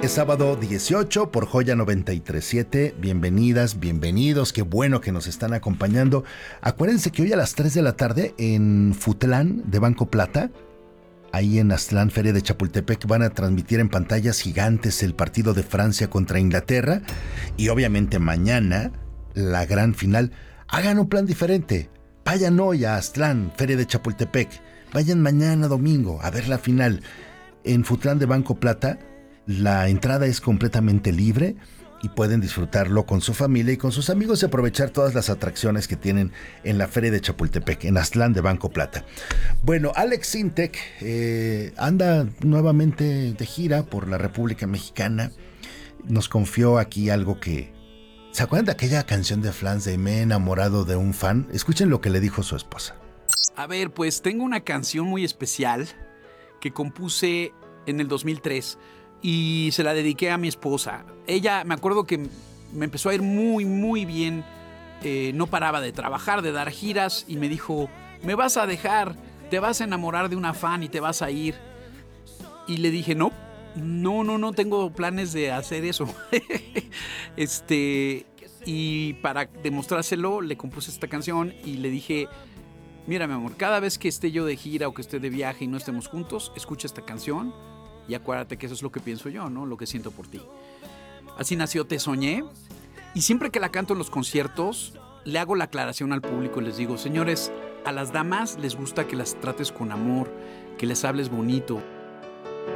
Es sábado 18 por Joya 93.7. Bienvenidas, bienvenidos. Qué bueno que nos están acompañando. Acuérdense que hoy a las 3 de la tarde en Futlán de Banco Plata, ahí en Aztlán, Feria de Chapultepec, van a transmitir en pantallas gigantes el partido de Francia contra Inglaterra. Y obviamente mañana, la gran final. Hagan un plan diferente. Vayan hoy a Aztlán, Feria de Chapultepec. Vayan mañana domingo a ver la final. En Futlán de Banco Plata, la entrada es completamente libre y pueden disfrutarlo con su familia y con sus amigos y aprovechar todas las atracciones que tienen en la Feria de Chapultepec, en Aztlán de Banco Plata. Bueno, Alex Sintek anda nuevamente de gira por la República Mexicana. Nos confió aquí algo que... ¿Se acuerdan de aquella canción de Flans de Me he enamorado de un fan? Escuchen lo que le dijo su esposa. A ver, pues tengo una canción muy especial que compuse en el 2003 y se la dediqué a mi esposa. Ella, me acuerdo que me empezó a ir muy, muy bien. No paraba de trabajar, de dar giras y me dijo, me vas a dejar, te vas a enamorar de una fan y te vas a ir. Y le dije, no tengo planes de hacer eso. Y para demostrárselo le compuse esta canción y le dije, mira mi amor, cada vez que esté yo de gira o que esté de viaje y no estemos juntos, escucha esta canción y acuérdate que eso es lo que pienso yo, ¿no? Lo que siento por ti. Así nació Te Soñé. Y siempre que la canto en los conciertos, le hago la aclaración al público y les digo, señores, a las damas les gusta que las trates con amor, que les hables bonito.